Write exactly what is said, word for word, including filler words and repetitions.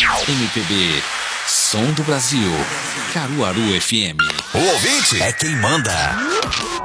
M P B, Som do Brasil, Caruaru F M. O ouvinte é quem manda.